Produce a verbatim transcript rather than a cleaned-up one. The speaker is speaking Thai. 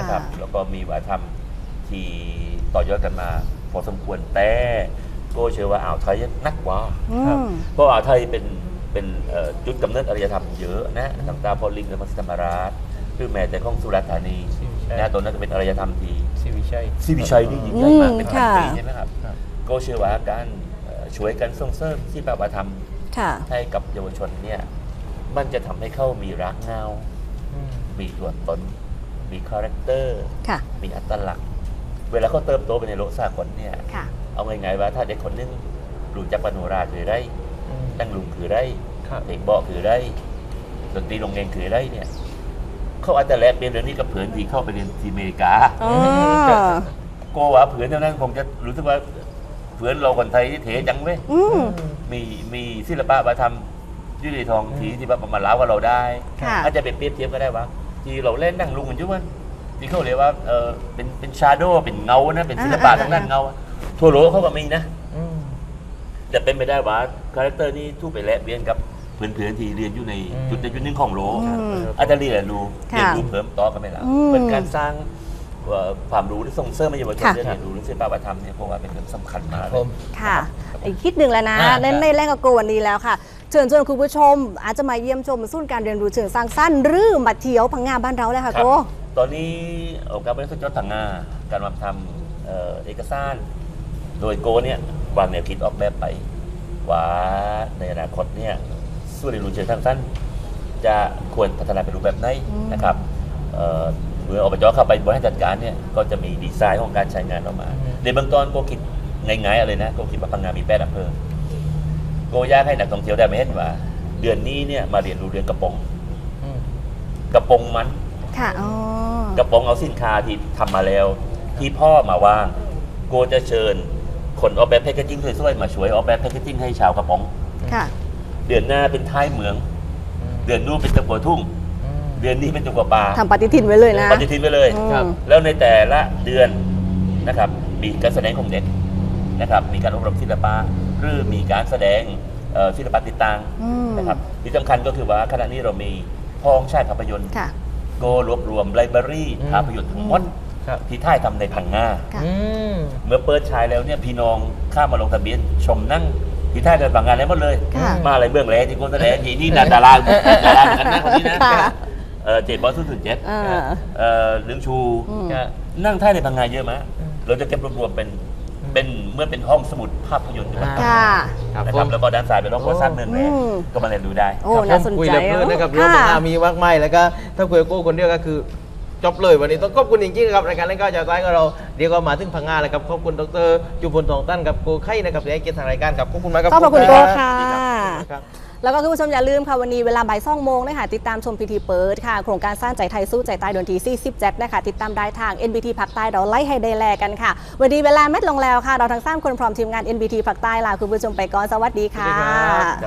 นะครับแล้วก็มีวัฒนธรรมที่ต่อยอดกันมาพอสมควรแต่ก็เชื่อว่าอ่าวไทยนักกว่าเพราะอ่าวไทยเป็นเป็นจุดกำเนิดอารยธรรมเยอะนะต่างๆพอลิงและมัสยิดธรรมราชคือแม้แต่ของสุราษฎร์ธานีนะตอนนั้นจะเป็นอารยธรรมที่ซีวิชัยซีวิชัยนี่ยิ่งใหญ่มากเป็นพันปีใช่ไหมครับก็เชื่อว่าการช่วยกันส่งเสริมที่ปฏิบัติธรรมให้กับเยาวชนเนี่ยมันจะทำให้เขามีรักเงามีตัวตนมีคาแรคเตอร์มีอัตลักษณ์เวลาเขาเติบโตไปในโลกสากลเนี่ยเอาไงๆว่าถ้าเด็กคนนึงรู้จักปโนราคือได้ตั้งลุงคือได้เพลงบอกคือได้ดนตรีลงเองคือได้เนี่ยเขาอาจจะแลกเปลี่ยนเรื่องนี้กับเพื่อนที่เข้าไปเรียนที่อเมริกาโกว่าเพื่อนเท่านั้นคงจะรู้สึกว่าเพื่อนเราคนไทยที่เทจังเว้ยมีมีศิลปะวัฒนธรรมยุติทองที่ที่แบบมาเล้ากับเราได้อาจจะเป็นเปรียบเทียบก็ได้ว่าที่เราเล่นนั่งลุงเหมือนยุวันที่เขาเรียกว่าเออเป็นเป็นชาโดว์เป็นเงานะเป็นศิลปะทางด้านเงาทั่วโลกเขาก็มีนะแต่เป็นไปได้ว่าคาแรคเตอร์นี้ทุกไปแลกเปลี่ยนกับเพื่อนๆที่เรียนอยู่ในจุดใดจุดหนึ่งของโลกอาจจะเรียนรู้เรียนรู้เพิ่มต่อกันไปแล้วเป็นการสร้างความรู้ที่ส่งเสริมให้เยาวชนได้เรียนรู้เรื่องศิลปวัฒนธรรมเนี่ยเพราะว่าเป็นเรื่องสำคัญมากเลยค่ะอีกคิดหนึ่งแล้วนะในในแรกกับโกวันนี้แล้วค่ะเชิญชวนคุณผู้ชมอาจจะมาเยี่ยมชมศูนย์การเรียนรู้เชิงสร้างสรรค์หรือมาเที่ยวพังงาบ้านเราเลยค่ะโกตอนนี้องค์การบริหารส่วนจังหวัดพังงาการมาทำเอกสารโดยโกเนี่ยวางแนวคิดออกแบบไปว่าในอนาคตเนี่ยศูนย์เรียนรู้เชิงสร้างสรรค์จะควรพัฒนาเป็นรูปแบบไหนนะครับเมื่ออบจ.เข้าไปบริหารจัดการเนี่ยก็จะมีดีไซน์ของการใช้งานออกมาในเบื้องต้นโกคิดง่ายๆอะไรนะโกคิดว่าพังงามีแปดอำเภอโกอยากให้นักท่องเที่ยวได้มาเห็นว่าเดือนนี้เนี่ยมาเรียนรู้เรื่องกระป๋องกระป๋องมันกระป๋องเอาสินค้าที่ทำมาแล้วที่พ่อมาว่างโกจะเชิญคนออกแบบแพคเกจิ้งสวยๆมาช่วยออกแบบแพคเกจิ้งให้ชาวกระป๋องเดือนหน้าเป็นท้ายเมืองเดือนนู้นเป็นตะกัวทุ่งเดือนนี้เป็นตะกัวปลาทำปฏิทินไว้เลยนะปฏิทินไว้เลยแล้วในแต่ละเดือนนะครับมีการแสดงของเด็กนะครับมีการอบรมศิลปะหรือมีการแสดงศิลปะติดตั้งนะครับที่สำคัญก็คือว่าขณะนี้เรามีห้องฉายภาพยนตร์โกรวบรวมไลบรารีภาพยนตร์ทั้งหมดที่ถ่ายทำในพังงาเมื่อเปิดฉายแล้วเนี่ยพี่น้องข้ามมาลงทะเบียนชมนั่งที่ถ่ายในพังงาแล้วหมดเลยมาอะไรเบื้องแรกที่โกแสดงที่นี่ดาราดาราเหมือนกันนะคนนี้นะเจ็ดบอลสุดสุดเจ็ดเรื่องชูนั่งถ่ายในพังงาเยอะมากเราจะเก็บรวมๆเป็นเป็นเมื่อเป็นห้องสมุดภาพยนตร์นะครับแล้วก็ด้านซ้ายเป็นห้องโฆษณาเนื้อแร่ก็มาเรียนดูได้โอ้น่าสนใจนะครับเรื่องพังงามีมากมายแล้วก็ถ้าคุยกับโก้คนเดียวก็คือจบเลยวันนี้ต้องขอบคุณจริงๆครับรายการเล่นก้าวจากใต้ของเราเดี๋ยวก็มาถึงพังงาเลยครับขอบคุณดร.จุพลทองตั้นกับโกไข่นะครับที่ให้เกียรติทางรายการครับขอบคุณมากครับขอบคุณโก้ค่ะแล้วก็คุณผู้ชมอย่าลืมค่ะวันนี้เวลาบ่ายสองโมงนะคะติดตามชมพิธีเปิดค่ะโครงการสร้างใจไทยสู้ใจใต้ดนตรีสี่สิบเจ็ดนะคะติดตามได้ทาง เอ็น บี ที ภาคใต้เราไล่ให้ได้แลกันค่ะวันนี้เวลาเม็ดลงแล้วค่ะเราทั้งสามคนพร้อมทีมงาน เอ็น บี ที ภาคใต้ลาคุณผู้ชมไปก่อนสวัสดีค่ะ